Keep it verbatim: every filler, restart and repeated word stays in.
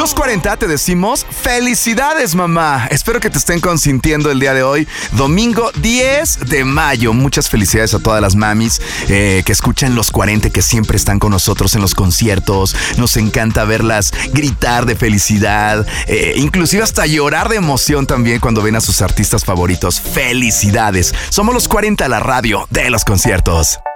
Los cuarenta te decimos felicidades, mamá. Espero que te estén consintiendo el día de hoy, domingo diez de mayo. Muchas felicidades a todas las mamis eh, que escuchan Los cuarenta, que siempre están con nosotros en los conciertos. Nos encanta verlas gritar de felicidad, eh, inclusive hasta llorar de emoción también cuando ven a sus artistas favoritos. Felicidades. Somos Los cuarenta, la radio de los conciertos.